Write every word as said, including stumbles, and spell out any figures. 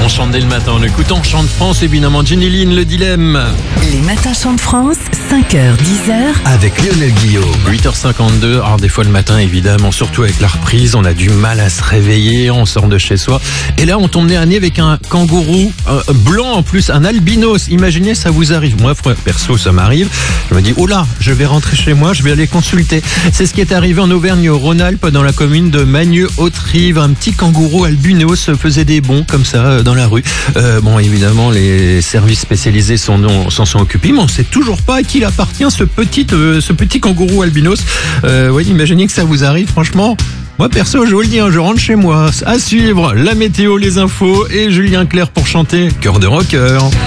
On chante dès le matin en écoutant Chant de France, évidemment. Jenny Lynn, le dilemme. Les matins Chant de France, cinq heures, dix heures. Avec Lionel Guillaume. huit heures cinquante-deux. Alors, des fois le matin, évidemment, surtout avec la reprise, on a du mal à se réveiller, on sort de chez soi. Et là, on tombe nez à nez avec un kangourou euh, blanc en plus, un albinos. Imaginez, ça vous arrive. Moi, perso, ça m'arrive. Je me dis, oh là, je vais rentrer chez moi, je vais aller consulter. C'est ce qui est arrivé en Auvergne-Rhône-Alpes, dans la commune de Magneux-Haute-Rive. Un petit kangourou albinos faisait des bonds comme ça dans la rue. Euh, bon, évidemment, les services spécialisés s'en sont, sont, sont occupés, mais on ne sait toujours pas à qui il appartient ce petit, euh, ce petit kangourou albinos. Euh, ouais, imaginez que ça vous arrive, franchement. Moi, perso, je vous le dis, hein, je rentre chez moi. À suivre, la météo, les infos et Julien Clerc pour chanter Cœur de rocker.